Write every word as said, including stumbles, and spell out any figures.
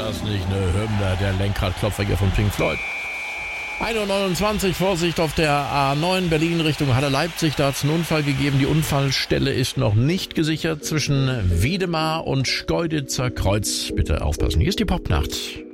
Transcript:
das nicht eine Hymne, der Lenkradklopfer hier von Pink Floyd? ein Uhr neunundzwanzig, Vorsicht auf der A neun Berlin Richtung Halle Leipzig. Da hat es einen Unfall gegeben. Die Unfallstelle ist noch nicht gesichert zwischen Wiedemar und Schkeuditzer Kreuz. Bitte aufpassen. Hier ist die Popnacht.